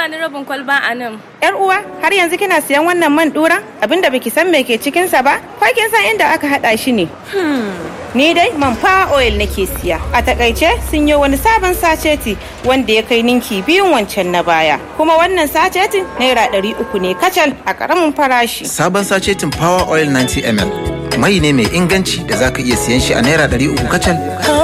bani rabin kwalba a nan. Yar uwa, har yanzu kina siyan wannan man ɗura? Abinda baki san me ke cikinsa ba? Ko kin san inda aka haɗa shi ne? Ni dai man Power Oil nake siya. A takaice sun yi wani sabon sacheti wanda ya kai ninki biyun wancan na baya. Kuma wannan sachetin naira 300 ne kacal a ƙaramin farashi. Sabon sachetin Power Oil 90 ml. Mai ne mai inganci da zaka iya siyan shi a naira 300 kacal.